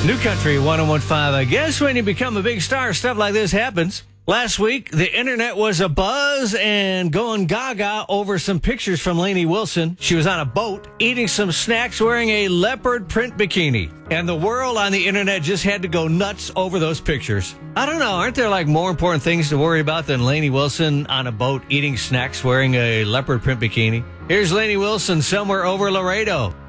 New Country 101.5. I guess when you become a big star, stuff like this happens. Last week, the internet was abuzz and going gaga over some pictures from Lainey Wilson. She was on a boat eating some snacks wearing a leopard print bikini. And the world on the internet just had to go nuts over those pictures. I don't know, aren't there like more important things to worry about than Lainey Wilson on a boat eating snacks wearing a leopard print bikini? Here's Lainey Wilson somewhere over Laredo.